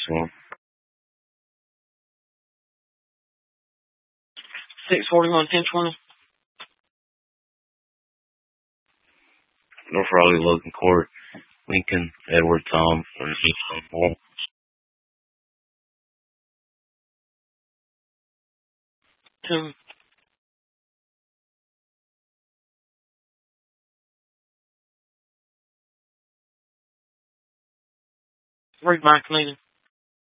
one. 641 1020. North Raleigh, Logan Court, Lincoln, Edward, Tom, or Tim. Read my meeting.